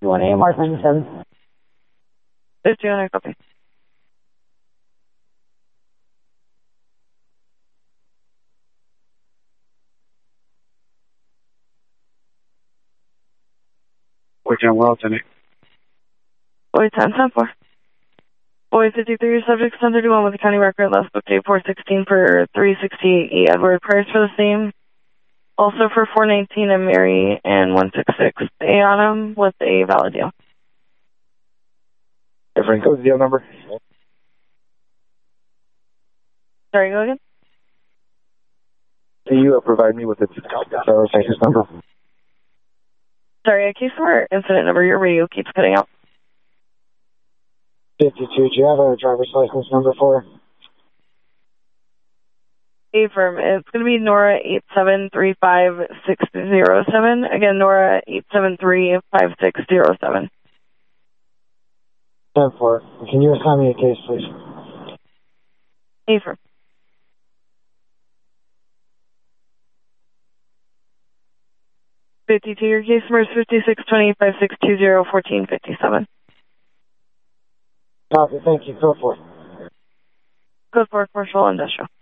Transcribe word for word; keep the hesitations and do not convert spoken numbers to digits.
fifty-one A M R ninety-seven. fifty-one, I copy. Boy ten, well, ten eight. Boy ten, ten four. Boy fifty-three, subject ten thirty-one with the county record, last booked date four sixteen for three sixty-eight E. Edward, price for the same. Also for four nineteen and Mary and one sixty-six A on them with a valid deal. Different code deal number. Sorry, go again? Can you uh, provide me with the driver's license number? Sorry, a case for incident number. Your radio keeps cutting out. fifty-two, do you have a driver's license number for her? Affirm. It's going to be Nora eight seven three five six zero seven. Again, Nora eight seven three five six zero seven. ten four. Can you assign me a case, please? Affirm. fifty-two, your case number is fifty-six twenty five six two zero one four five seven. Copy, thank you. Code four. Code four, commercial industrial.